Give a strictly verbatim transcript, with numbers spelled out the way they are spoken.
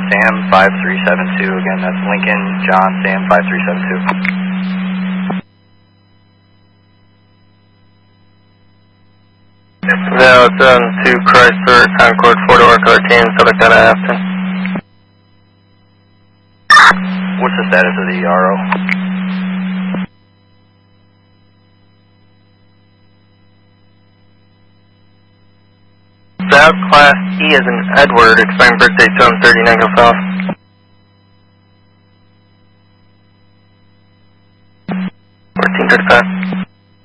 Sam five three seven two. Again, that's Lincoln John Sam five three seven two. Now it's on to Chrysler Concord four door car team, Southern Carolina Afton. What's the status of the R O? South Class E as in Edward, expiring birthday two thirty Niagara Falls.